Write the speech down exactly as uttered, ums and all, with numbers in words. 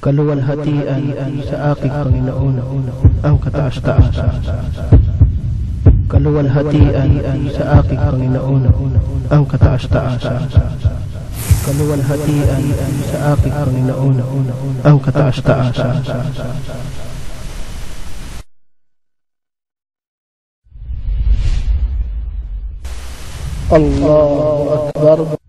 kaluwalhatian sa aking Panginoon ang kataas-taasan. Kaluwalhatian sa aking Panginoon ang kataas-taasan. Kaluwalhatian sa aking Panginoon ang kataas-taasan. Allahu Akbar.